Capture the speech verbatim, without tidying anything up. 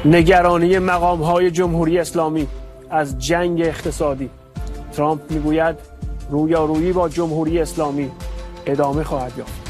نگرانی مقام‌های جمهوری اسلامی از جنگ اقتصادی. ترامپ میگوید رویارویی با جمهوری اسلامی ادامه خواهد یافت.